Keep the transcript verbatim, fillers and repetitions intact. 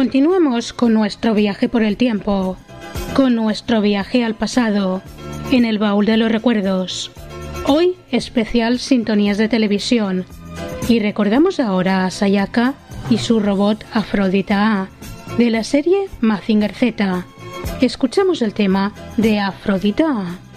Continuamos con nuestro viaje por el tiempo, con nuestro viaje al pasado, en el baúl de los recuerdos. Hoy, especial sintonías de televisión. Y recordamos ahora a Sayaka y su robot Afrodita A, de la serie Mazinger Z. Escuchamos el tema de Afrodita A.